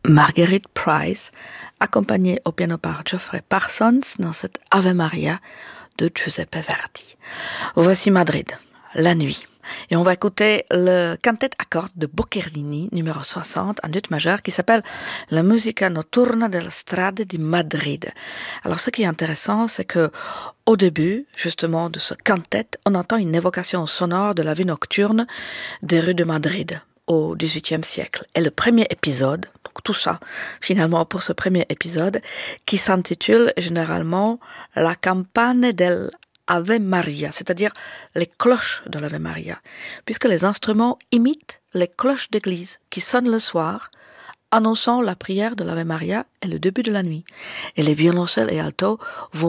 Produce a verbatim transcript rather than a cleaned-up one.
Marguerite Price, accompagnée au piano par Geoffrey Parsons dans cette Ave Maria de Giuseppe Verdi. Voici Madrid, la nuit. Et on va écouter le quintet à cordes de Boccherini, numéro soixante, en ut majeur, qui s'appelle La musica notturna delle strade di Madrid. Alors, ce qui est intéressant, c'est que au début, justement, de ce quintet, on entend une évocation sonore de la vie nocturne des rues de Madrid au dix-huitième siècle. Et le premier épisode, donc tout ça, finalement, pour ce premier épisode, qui s'intitule généralement La campane del Ave Maria, c'est-à-dire les cloches de l'Ave Maria, puisque les instruments imitent les cloches d'église qui sonnent le soir, annonçant la prière de l'Ave Maria et le début de la nuit. Et les violoncelles et altos vont